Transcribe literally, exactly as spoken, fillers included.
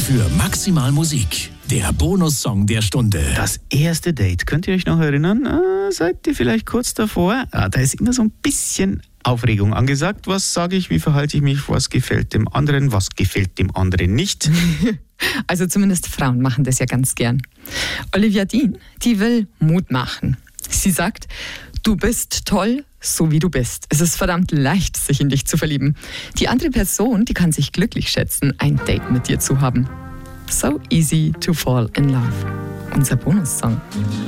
für Maximal Musik. Der Bonussong der Stunde. Das erste Date, könnt ihr euch noch erinnern? Äh, seid ihr vielleicht kurz davor? Ah, da ist immer so ein bisschen Aufregung angesagt. Was sage ich, wie verhalte ich mich, was gefällt dem anderen, was gefällt dem anderen nicht? Also zumindest Frauen machen das ja ganz gern. Olivia Dean, die will Mut machen. Sie sagt, du bist toll, so wie du bist. Es ist verdammt leicht, sich in dich zu verlieben. Die andere Person, die kann sich glücklich schätzen, ein Date mit dir zu haben. So easy to fall in love. Unser Bonussong.